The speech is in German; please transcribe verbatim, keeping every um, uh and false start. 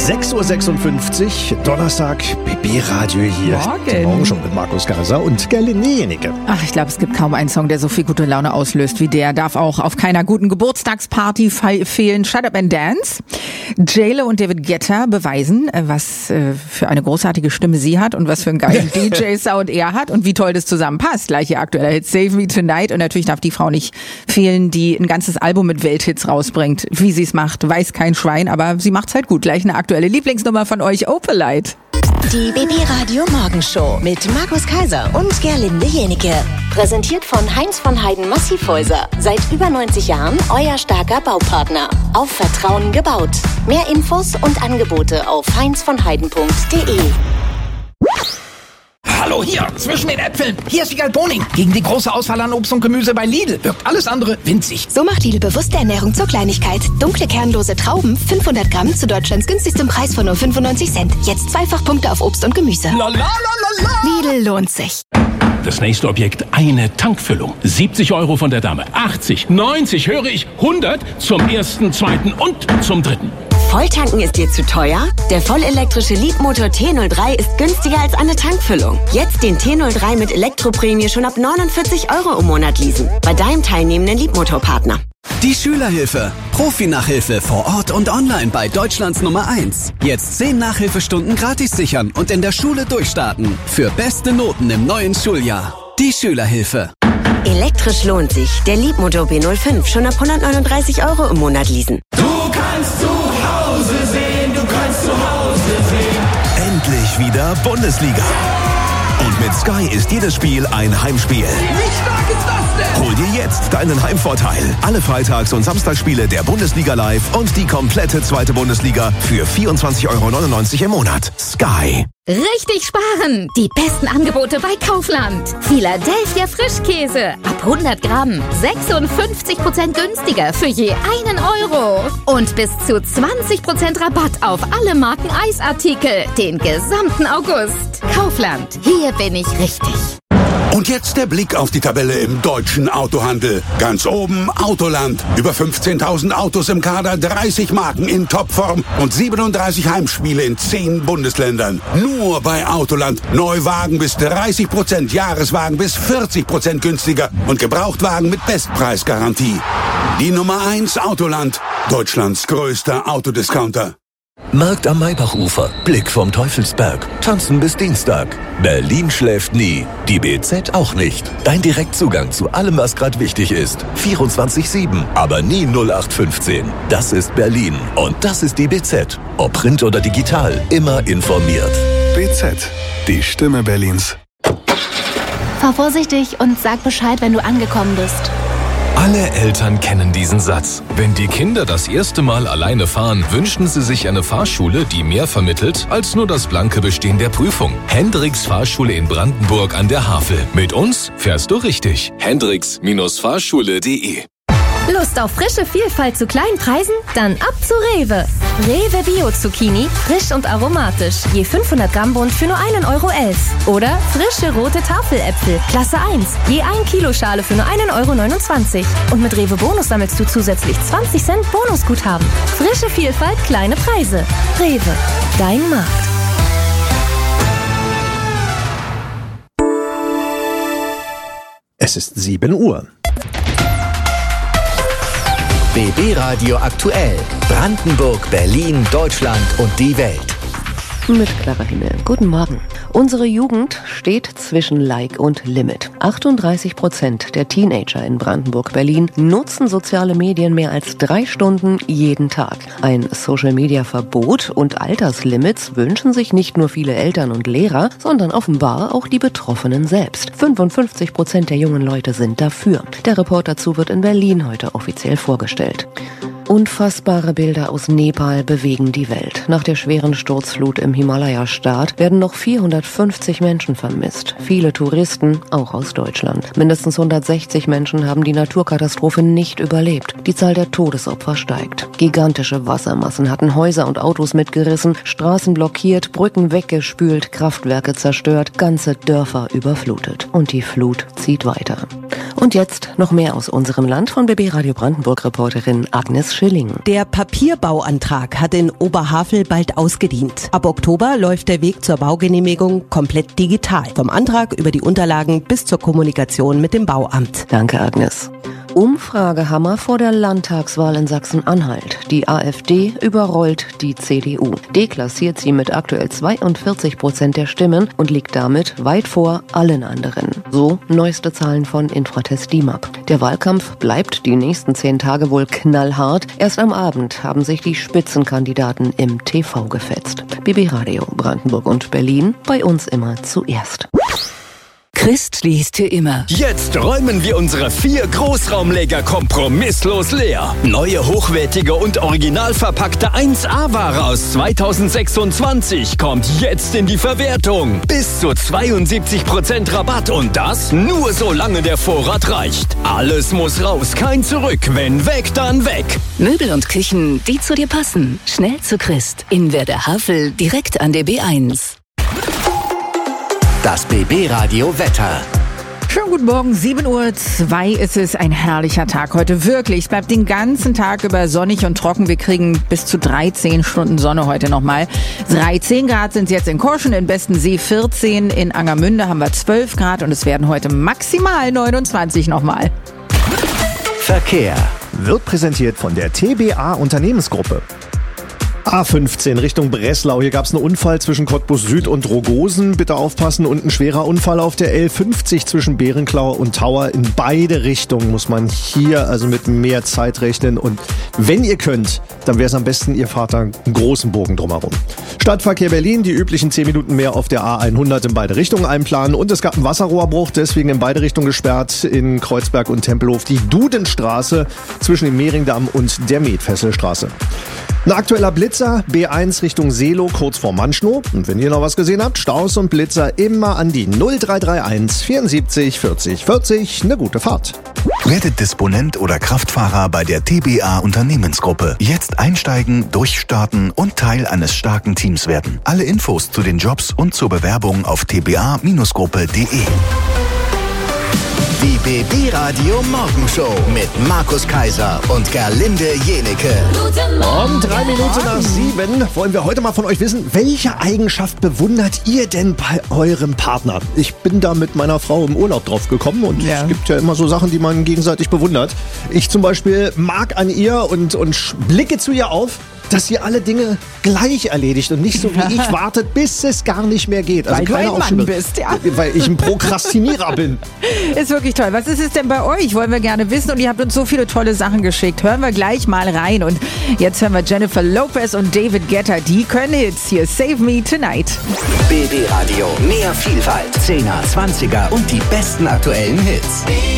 sechs Uhr sechsundfünfzig, Donnerstag, B B-Radio hier. Morgen. Morgen schon mit Markus Kaiser und Gerlinde Jenike. Ach, ich glaube, es gibt kaum einen Song, der so viel gute Laune auslöst wie der. Darf auch auf keiner guten Geburtstagsparty fe- fehlen. Shut Up and Dance. J-Lo und David Guetta beweisen, was äh, für eine großartige Stimme sie hat und was für einen geilen D J-Sound er hat und wie toll das zusammenpasst. Gleich ihr aktueller Hit Save Me Tonight. Und natürlich darf die Frau nicht fehlen, die ein ganzes Album mit Welthits rausbringt. Wie sie es macht, weiß kein Schwein, aber sie macht's halt gut. Gleich eine aktuelle Lieblingsnummer von euch, Opalite. Die B B-Radio Morgenshow mit Markus Kaiser und Gerlinde Jenike. Präsentiert von Heinz von Heiden Massivhäuser. Seit über neunzig Jahren euer starker Baupartner. Auf Vertrauen gebaut. Mehr Infos und Angebote auf heinz von heiden punkt de. Hallo hier, zwischen den Äpfeln. Hier ist Wiegald Boning. Gegen die große Auswahl an Obst und Gemüse bei Lidl wirkt alles andere winzig. So macht Lidl bewusste Ernährung zur Kleinigkeit. Dunkle kernlose Trauben, fünfhundert Gramm zu Deutschlands günstigstem Preis von nur fünfundneunzig Cent. Jetzt zweifach Punkte auf Obst und Gemüse. La, la, la, la, la. Lidl lohnt sich. Das nächste Objekt, eine Tankfüllung. siebzig Euro von der Dame, achtzig, neunzig, höre ich, hundert zum ersten, zweiten und zum dritten. Volltanken ist dir zu teuer? Der vollelektrische Leapmotor T null drei ist günstiger als eine Tankfüllung. Jetzt den T null drei mit Elektroprämie schon ab neunundvierzig Euro im Monat leasen. Bei deinem teilnehmenden Leapmotor-Partner. Die Schülerhilfe. Profi-Nachhilfe vor Ort und online bei Deutschlands Nummer eins. Jetzt zehn Nachhilfestunden gratis sichern und in der Schule durchstarten. Für beste Noten im neuen Schuljahr. Die Schülerhilfe. Elektrisch lohnt sich. Der Leapmotor B null fünf schon ab hundertneununddreißig Euro im Monat leasen. Du kannst zu Hause sehen, du kannst zu Hause sehen. Endlich wieder Bundesliga. Und mit Sky ist jedes Spiel ein Heimspiel. Wie stark ist das denn? Hol dir jetzt deinen Heimvorteil. Alle Freitags- und Samstagsspiele der Bundesliga live und die komplette zweite Bundesliga für vierundzwanzig Euro neunundneunzig im Monat. Sky. Richtig sparen! Die besten Angebote bei Kaufland. Philadelphia Frischkäse. Ab hundert Gramm. sechsundfünfzig Prozent günstiger für je einen Euro. Und bis zu zwanzig Prozent Rabatt auf alle Marken Eisartikel. Den gesamten August. Kaufland. Hier bin ich richtig. Und jetzt der Blick auf die Tabelle im deutschen Autohandel. Ganz oben Autoland. Über fünfzehntausend Autos im Kader, dreißig Marken in Topform und siebenunddreißig Heimspiele in zehn Bundesländern. Nur bei Autoland. Neuwagen bis dreißig Prozent, Jahreswagen bis vierzig Prozent günstiger und Gebrauchtwagen mit Bestpreisgarantie. Die Nummer eins Autoland. Deutschlands größter Autodiscounter. Markt am Maybachufer, Blick vom Teufelsberg, tanzen bis Dienstag. Berlin schläft nie, die B Z auch nicht. Dein Direktzugang zu allem, was gerade wichtig ist. vierundzwanzig sieben, aber nie null acht fünfzehn. Das ist Berlin und das ist die B Z. Ob Print oder digital, immer informiert. B Z, die Stimme Berlins. Fahr vorsichtig und sag Bescheid, wenn du angekommen bist. Alle Eltern kennen diesen Satz. Wenn die Kinder das erste Mal alleine fahren, wünschen sie sich eine Fahrschule, die mehr vermittelt als nur das blanke Bestehen der Prüfung. Hendricks Fahrschule in Brandenburg an der Havel. Mit uns fährst du richtig. Hendricks Fahrschule punkt de. Lust auf frische Vielfalt zu kleinen Preisen? Dann ab zu Rewe. Rewe Bio-Zucchini, frisch und aromatisch. Je fünfhundert Gramm Bund für nur einen Euro elf. Oder frische rote Tafeläpfel, Klasse eins. Je ein Kilo Schale für nur einen Euro neunundzwanzig. Und mit Rewe Bonus sammelst du zusätzlich zwanzig Cent Bonusguthaben. Frische Vielfalt, kleine Preise. Rewe, dein Markt. Es ist sieben Uhr. B B-Radio aktuell. Brandenburg, Berlin, Deutschland und die Welt. Mit Clara Himmel. Guten Morgen. Unsere Jugend steht zwischen Like und Limit. achtunddreißig Prozent der Teenager in Brandenburg-Berlin nutzen soziale Medien mehr als drei Stunden jeden Tag. Ein Social-Media-Verbot und Alterslimits wünschen sich nicht nur viele Eltern und Lehrer, sondern offenbar auch die Betroffenen selbst. fünfundfünfzig Prozent der jungen Leute sind dafür. Der Report dazu wird in Berlin heute offiziell vorgestellt. Unfassbare Bilder aus Nepal bewegen die Welt. Nach der schweren Sturzflut im im Himalaya-Staat werden noch vierhundertfünfzig Menschen vermisst. Viele Touristen, auch aus Deutschland. Mindestens hundertsechzig Menschen haben die Naturkatastrophe nicht überlebt. Die Zahl der Todesopfer steigt. Gigantische Wassermassen hatten Häuser und Autos mitgerissen, Straßen blockiert, Brücken weggespült, Kraftwerke zerstört, ganze Dörfer überflutet. Und die Flut zieht weiter. Und jetzt noch mehr aus unserem Land von B B Radio Brandenburg-Reporterin Agnes Schilling. Der Papierbauantrag hat in Oberhavel bald ausgedient. Ab Oktober läuft der Weg zur Baugenehmigung komplett digital. Vom Antrag über die Unterlagen bis zur Kommunikation mit dem Bauamt. Danke, Agnes. Umfragehammer vor der Landtagswahl in Sachsen-Anhalt. Die AfD überrollt die C D U. Deklassiert sie mit aktuell zweiundvierzig Prozent der Stimmen und liegt damit weit vor allen anderen. So neueste Zahlen von Infratest D I M A P. Der Wahlkampf bleibt die nächsten zehn Tage wohl knallhart. Erst am Abend haben sich die Spitzenkandidaten im T V gefetzt. B B Radio Brandenburg und Berlin, bei uns immer zuerst. Christ liest hier immer. Jetzt räumen wir unsere vier Großraumleger kompromisslos leer. Neue, hochwertige und original verpackte eins A-Ware aus zweitausendsechsundzwanzig kommt jetzt in die Verwertung. Bis zu zweiundsiebzig Prozent Rabatt und das nur solange der Vorrat reicht. Alles muss raus, kein Zurück. Wenn weg, dann weg. Möbel und Küchen, die zu dir passen. Schnell zu Christ. In Werder-Havel, direkt an der B eins. Das B B Radio Wetter. Schönen guten Morgen, sieben Uhr zwei ist es, ein herrlicher Tag heute, wirklich. Es bleibt den ganzen Tag über sonnig und trocken. Wir kriegen bis zu dreizehn Stunden Sonne heute nochmal. dreizehn Grad sind es jetzt in Korschen, in Bestensee vierzehn, in Angermünde haben wir zwölf Grad und es werden heute maximal neunundzwanzig nochmal. Verkehr wird präsentiert von der T B A Unternehmensgruppe. A fünfzehn Richtung Breslau. Hier gab es einen Unfall zwischen Cottbus Süd und Rogosen. Bitte aufpassen. Und ein schwerer Unfall auf der L fünfzig zwischen Bärenklau und Tauer. In beide Richtungen muss man hier also mit mehr Zeit rechnen. Und wenn ihr könnt, dann wäre es am besten, ihr fahrt da einen großen Bogen drumherum. Stadtverkehr Berlin, die üblichen zehn Minuten mehr auf der A hundert in beide Richtungen einplanen. Und es gab einen Wasserrohrbruch, deswegen in beide Richtungen gesperrt in Kreuzberg und Tempelhof. Die Dudenstraße zwischen dem Mehringdamm und der Metfesselstraße. Ein aktueller Blitzer, B eins Richtung Seelow, kurz vor Manschnow. Und wenn ihr noch was gesehen habt, Staus und Blitzer immer an die null drei drei eins vierundsiebzig vierzig vierzig. Eine gute Fahrt. Werdet Disponent oder Kraftfahrer bei der T B A Unternehmensgruppe. Jetzt einsteigen, durchstarten und Teil eines starken Teams werden. Alle Infos zu den Jobs und zur Bewerbung auf t b a Bindestrich gruppe punkt de. Die B B Radio Morgenshow mit Markus Kaiser und Gerlinde Jenecke. Um drei Minuten nach sieben wollen wir heute mal von euch wissen, welche Eigenschaft bewundert ihr denn bei eurem Partner? Ich bin da mit meiner Frau im Urlaub drauf gekommen und ja. Es gibt ja immer so Sachen, die man gegenseitig bewundert. Ich zum Beispiel mag an ihr und, und blicke zu ihr auf, dass sie alle Dinge gleich erledigt und nicht so wie ich wartet, bis es gar nicht mehr geht. Also weil du ein Mann bist, ja. Weil ich ein Prokrastinierer bin. Ist wirklich toll. Was ist es denn bei euch? Wollen wir gerne wissen. Und ihr habt uns so viele tolle Sachen geschickt. Hören wir gleich mal rein. Und jetzt hören wir Jennifer Lopez und David Guetta. Die können Hits. Hier, Save Me Tonight. B B Radio, mehr Vielfalt, Zehner, Zwanziger und die besten aktuellen Hits.